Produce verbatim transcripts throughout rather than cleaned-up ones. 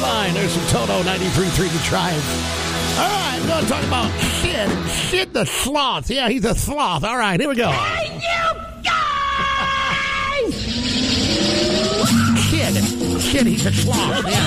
line. There's some Toto ninety-three point three to Drive. All right, we're going to talk about Sid. Sid the Sloth. Yeah, he's a sloth. All right, here we go. Hey, you guys! Sid. Sid, he's a sloth. Yeah.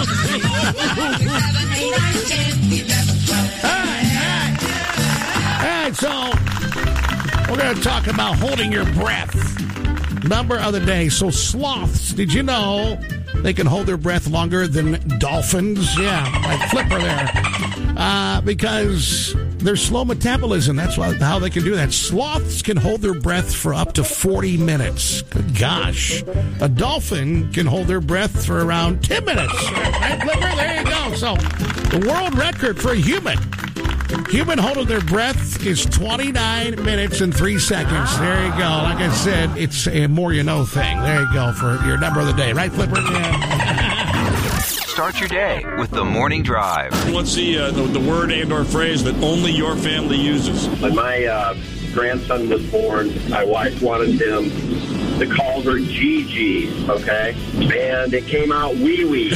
all right, all right. All right, so we're going to talk about holding your breath. Number of the day. So sloths, did you know they can hold their breath longer than dolphins? Yeah, like Flipper there. Uh, because they're slow metabolism. That's why, how they can do that. Sloths can hold their breath for up to forty minutes. Good gosh. A dolphin can hold their breath for around ten minutes. Right, Flipper? There you go. So the world record for a human. Human holding their breath is twenty-nine minutes and three seconds. There you go. Like I said, it's a more you know thing. There you go for your number of the day. Right, Flipper? Yeah. Start your day with the Morning Drive. What's the, uh, the, the word and or phrase that only your family uses? When my uh, grandson was born, my wife wanted him to call her Gigi, okay? And it came out wee wee.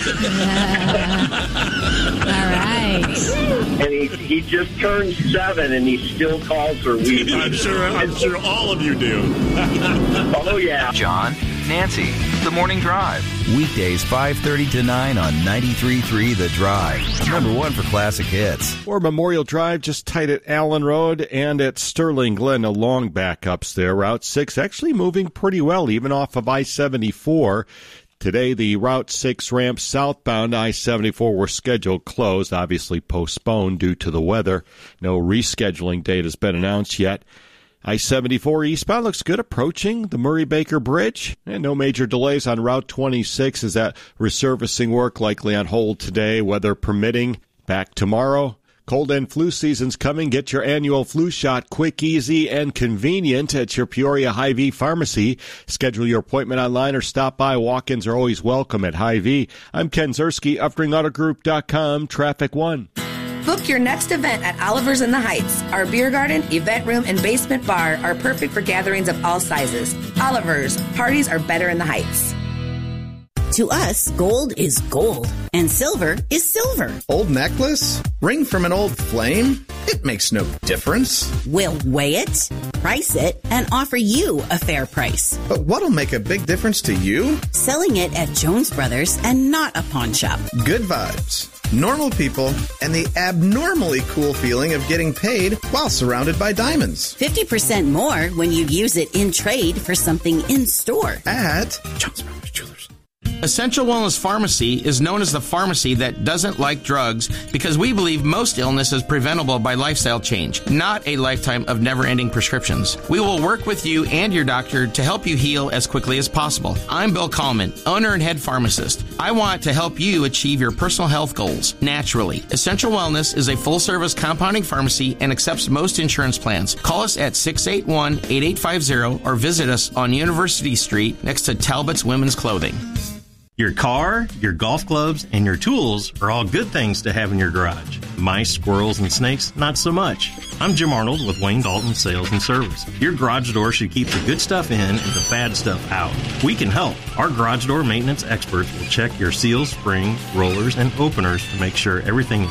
All right. And he he just turned seven, and he still calls her wee wee. I'm sure. I'm sure all of you do. Oh yeah. John, Nancy, the Morning Drive. Weekdays five thirty to nine on ninety-three point three The Drive. Number one for classic hits. Or Memorial Drive, just tight at Allen Road and at Sterling Glen, a long backups there. Route six actually moving pretty well, even off of I seventy-four. Today, the Route six ramps southbound I seventy-four were scheduled closed, obviously postponed due to the weather. No rescheduling date has been announced yet. I seventy-four eastbound looks good approaching the Murray-Baker Bridge. And no major delays on Route twenty-six as that resurfacing work likely on hold today, weather permitting. Back tomorrow. Cold and flu season's coming. Get your annual flu shot quick, easy, and convenient at your Peoria Hy-Vee pharmacy. Schedule your appointment online or stop by. Walk-ins are always welcome at Hy-Vee. I'm Ken Zerski, Uftring Auto Group dot com, Traffic One. Book your next event at Oliver's in the Heights. Our beer garden, event room, and basement bar are perfect for gatherings of all sizes. Oliver's, parties are better in the Heights. To us, gold is gold, and silver is silver. Old necklace? Ring from an old flame? It makes no difference. We'll weigh it, price it, and offer you a fair price. But what'll make a big difference to you? Selling it at Jones Brothers and not a pawn shop. Good vibes, normal people, and the abnormally cool feeling of getting paid while surrounded by diamonds. fifty percent more when you use it in trade for something in store. At Jones Brothers Jewelers. Essential Wellness Pharmacy is known as the pharmacy that doesn't like drugs because we believe most illness is preventable by lifestyle change, not a lifetime of never-ending prescriptions. We will work with you and your doctor to help you heal as quickly as possible. I'm Bill Kallman, owner and head pharmacist. I want to help you achieve your personal health goals naturally. Essential Wellness is a full-service compounding pharmacy and accepts most insurance plans. Call us at six eight one, eight eight five zero or visit us on University Street next to Talbot's Women's Clothing. Your car, your golf clubs, and your tools are all good things to have in your garage. Mice, squirrels, and snakes, not so much. I'm Jim Arnold with Wayne Dalton Sales and Service. Your garage door should keep the good stuff in and the bad stuff out. We can help. Our garage door maintenance experts will check your seals, springs, rollers, and openers to make sure everything is